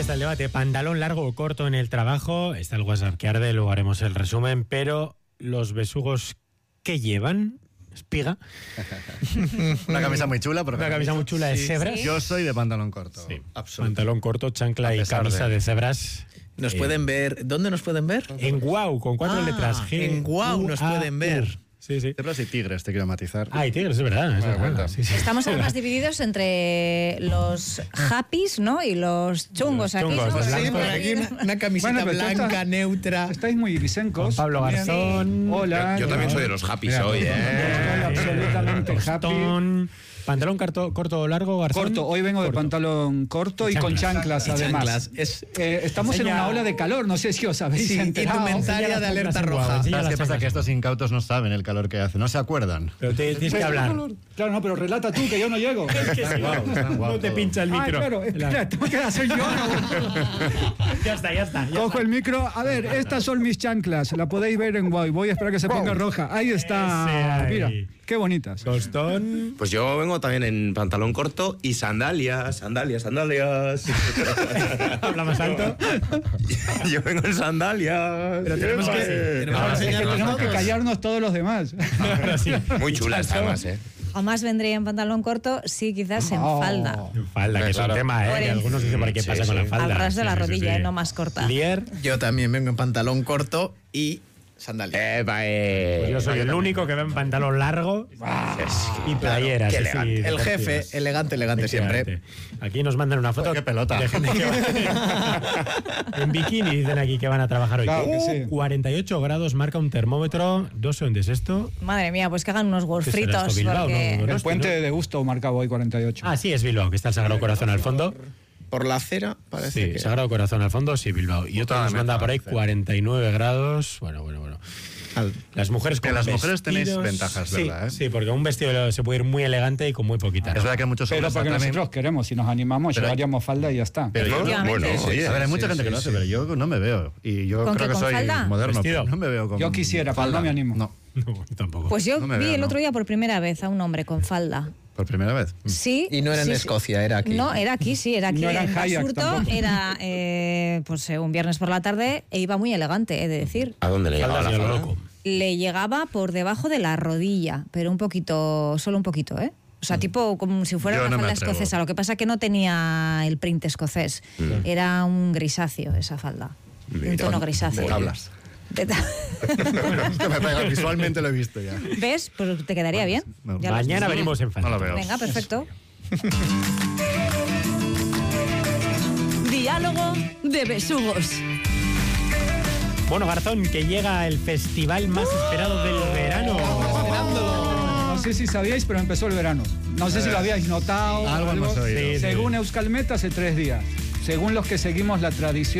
está el debate. ¿Pantalón largo o corto en el trabajo? Está el WhatsApp que arde, luego haremos el resumen. Pero los besugos, ¿qué llevan? Espiga. Una camisa muy chula. Una camisa muy chula de cebras. Yo soy de pantalón corto. Sí. Absoluto. Pantalón corto, chancla y camisa de cebras. Nos pueden ver. ¿Dónde nos pueden ver? En Guau, con 4 letras. G. En Guau nos pueden ver. Sí, sí. Cebras y tigres, te quiero matizar. Ah, y tigres, es verdad. Es verdad. Sí, sí. Estamos además divididos entre los happies, ¿no? Y los chungos. Chungos, aquí, ¿no? los Sí, por aquí una camiseta blanca, neutra. Estáis muy grisencos. Pablo Garzón. Hola. Yo también soy de los happy hoy, Absolutamente happy. Gastón. ¿Pantalón corto o largo, Garzón? Corto, hoy vengo de pantalón corto y con chanclas además. Estamos en una ola de calor, no sé si os habéis enterado. Indumentaria de alerta roja. ¿Sabes qué pasa? Que estos incautos no saben el calor que hace, no se acuerdan. Pero tienes que hablar. Claro, no, pero relata tú, que yo no llego. No te pincha el micro. Claro, espera, tengo que hacer yo. Ya está. Cojo el micro. A ver, estas son mis chanclas. La podéis ver en Guay. Voy a esperar que se ponga roja. Ahí está. Mira, qué bonitas. Tostón. Pues yo vengo también en pantalón corto y sandalias. Habla más alto. Yo vengo en sandalias. Pero tenemos Tenemos que callarnos todos los demás. Muy chulas además, Jamás vendría en pantalón corto, sí, quizás en falda. En falda, que es un tema, Por que el- algunos dicen por qué pasa con la falda. Al ras de la Sí, rodilla, sí. no más corta. Lier. Yo también vengo en pantalón corto y sandalias. Pues yo soy el único que va en pantalón largo y playeras. Qué sí, elegante. El jefe, deportivas. elegante siempre. Efectivamente. Aquí nos mandan una foto. ¡Qué pelota! De gente que va en bikini, dicen aquí que van a trabajar hoy. Claro que sí. 48 grados marca un termómetro. No sé dónde es esto. Madre mía, pues que hagan unos ¿Qué será golfritos. esto, Bilbao, Porque... no? El puente de Deusto marcaba hoy 48. Ah, sí, es Bilbao, que está el Sagrado Corazón al fondo. Por la acera parece Sí, que... Sagrado Corazón al fondo, sí, Bilbao. Y otro nos manda por ahí 49 grados. Bueno. Las mujeres con Que las mujeres vestidos, tenéis ventajas, sí, ¿verdad? Sí, porque un vestido se puede ir muy elegante y con muy poquita. Es verdad que muchos Pero hombres porque también- nosotros queremos, si nos animamos, Pero- llevaríamos falda y ya está. Pero yo, Efectivamente. Bueno, oye. a ver, hay mucha Sí, gente que lo sí, hace, pero yo no me veo. Y yo ¿Con creo qué, que con soy falda? moderno, ¿Vestido? pero no me veo con Yo quisiera, pero falda. no me animo. No, No, tampoco. Pues yo No me vi veo, el no. otro día por primera vez a un hombre con falda. por primera vez. Sí. Y no era en sí, Escocia, era aquí. No, era aquí, sí, era aquí No era en en Hayak Basurto. tampoco. Era un viernes por la tarde e iba muy elegante, he de decir. ¿A dónde le llegaba Faldas la y a lo falda? loco. Le llegaba por debajo de la rodilla, pero un poquito, solo un poquito, ¿eh? O sea, tipo como si fuera Yo una no me falda atrevo. escocesa. Lo que pasa que no tenía el print escocés. Era un grisáceo esa falda. De un tono grisáceo. ¿De qué hablas? De ta- Es que me pega, visualmente lo he visto ya. ¿Ves? Pues te quedaría bien. no, Ya lo has Mañana visto. venimos en falda. No lo veo. Venga, perfecto. Diálogo de besugos. Bueno, Garzón, que llega el festival más esperado del verano. No sé si sabíais, pero empezó el verano. No sé si lo habíais notado. Algo hemos oído. Sí, sí. Según Euskalmet, hace 3 días. Según los que seguimos la tradición